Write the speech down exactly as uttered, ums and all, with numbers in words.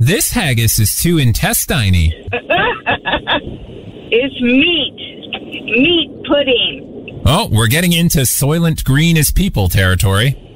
This haggis is too intestine-y. It's meat. Meat pudding. Oh, we're getting into Soylent Green is people territory.